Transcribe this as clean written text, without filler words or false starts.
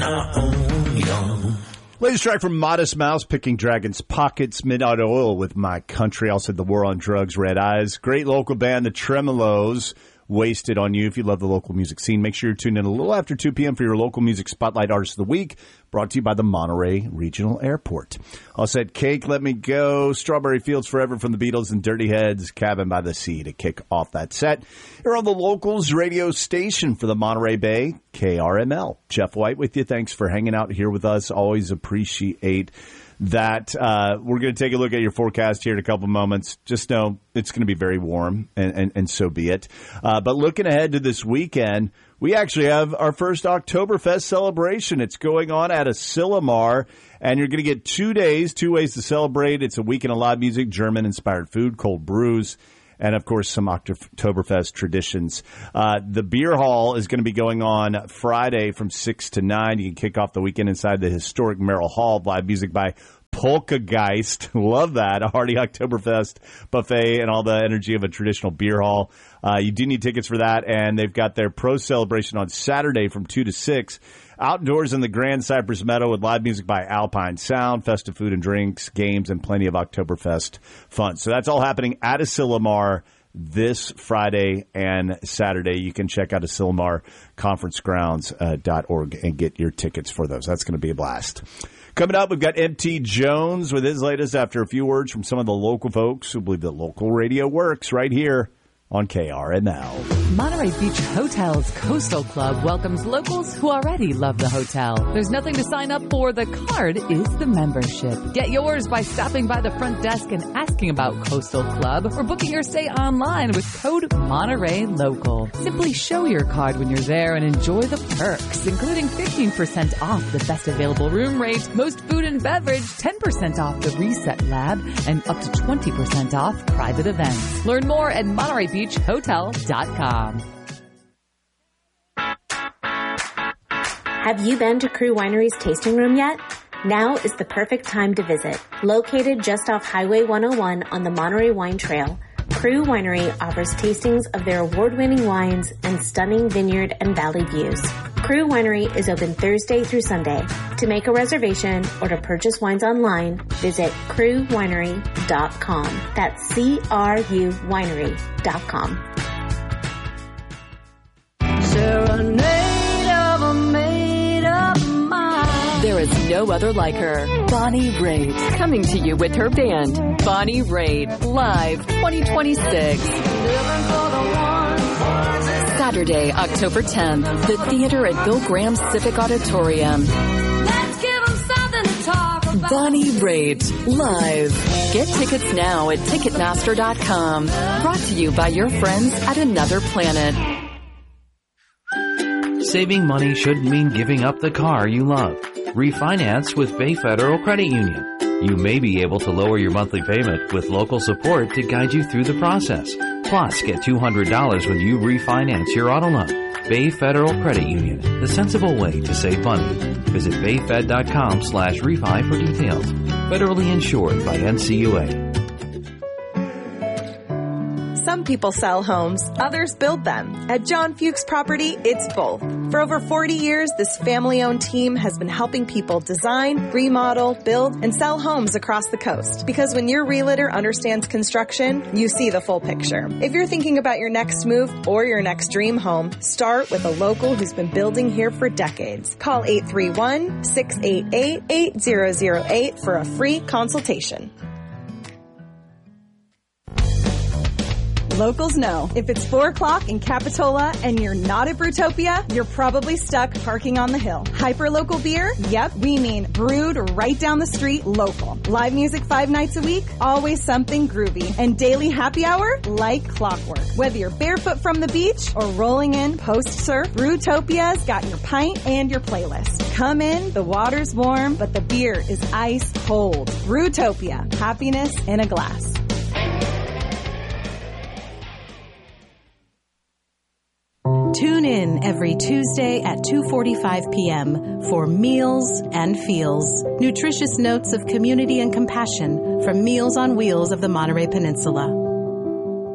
Latest track from Modest Mouse, Picking Dragons Pockets, Midnight Oil with My Country. Also, The War on Drugs, Red Eyes. Great local band, The Tremolos, Wasted on You. If you love the local music scene, make sure you're tuned in a little after 2 p.m. for your local music Spotlight Artist of the Week, brought to you by the Monterey Regional Airport. All set, Cake, Let Me Go, Strawberry Fields Forever from the Beatles, and Dirty Heads, Cabin by the Sea to kick off that set. You're on the Locals radio station for the Monterey Bay, KRML. Jeff White with you. Thanks for hanging out here with us. Always appreciate that. We're going to take a look at your forecast here in a couple moments. Just know it's going to be very warm, and so be it. But looking ahead to this weekend, we actually have our first Oktoberfest celebration. It's going on at Asilomar, and you're going to get 2 days, 2 ways to celebrate. It's a weekend of live music, German-inspired food, cold brews, and, of course, some Oktoberfest traditions. The beer hall is going to be going on Friday from 6 to 9. You can kick off the weekend inside the historic Merrill Hall. Live music by Polkageist. Love that. A hearty Oktoberfest buffet and all the energy of a traditional beer hall. You do need tickets for that, and they've got their pro celebration on Saturday from 2 to 6. Outdoors in the Grand Cypress Meadow with live music by Alpine Sound, festive food and drinks, games, and plenty of Oktoberfest fun. So that's all happening at Asilomar this Friday and Saturday. You can check out AsilomarConferenceGrounds.org and get your tickets for those. That's going to be a blast. Coming up, we've got M.T. Jones with his latest after a few words from some of the local folks who believe that local radio works right here on KRML. Monterey Beach Hotel's Coastal Club welcomes locals who already love the hotel. There's nothing to sign up for. The card is the membership. Get yours by stopping by the front desk and asking about Coastal Club or booking your stay online with code Monterey Local. Simply show your card when you're there and enjoy the perks, including 15% off the best available room rate, most food and beverage, 10% off the Reset Lab, and up to 20% off private events. Learn more at MontereyBeachHotel.com. Have you been to Crew Winery's tasting room yet? Now is the perfect time to visit. Located just off Highway 101 on the Monterey Wine Trail, Crew Winery offers tastings of their award-winning wines and stunning vineyard and valley views. Crew Winery is open Thursday through Sunday. To make a reservation or to purchase wines online, visit crewwinery.com. That's CRU winery.com. Serenade of a made-up mind. There is no other like her. Bonnie Raitt, coming to you with her band, Bonnie Raitt, Live 2026. Saturday, October 10th, the theater at Bill Graham Civic Auditorium. Let's give them something to talk about. Bonnie Raitt, Live. Get tickets now at Ticketmaster.com. Brought to you by your friends at Another Planet. Saving money shouldn't mean giving up the car you love. Refinance with Bay Federal Credit Union. You may be able to lower your monthly payment with local support to guide you through the process. Plus, get $200 when you refinance your auto loan. Bay Federal Credit Union, the sensible way to save money. Visit bayfed.com/refi for details. Federally insured by NCUA. Some people sell homes, others build them. At John Fuchs Property, it's both. For over 40 years, this family-owned team has been helping people design, remodel, build, and sell homes across the coast. Because when your realtor understands construction, you see the full picture. If you're thinking about your next move or your next dream home, start with a local who's been building here for decades. Call 831-688-8008 for a free consultation. Locals know if it's 4 o'clock in Capitola and you're not at Brewtopia, you're probably stuck parking on the hill. Hyperlocal beer? Yep, we mean brewed right down the street local. Live music 5 nights a week? Always something groovy. And daily happy hour? Like clockwork. Whether you're barefoot from the beach or rolling in post-surf, Brewtopia's got your pint and your playlist. Come in, the water's warm, but the beer is ice cold. Brewtopia. Happiness in a glass. Tune in every Tuesday at 2:45 p.m. for Meals and Feels, nutritious notes of community and compassion from Meals on Wheels of the Monterey Peninsula.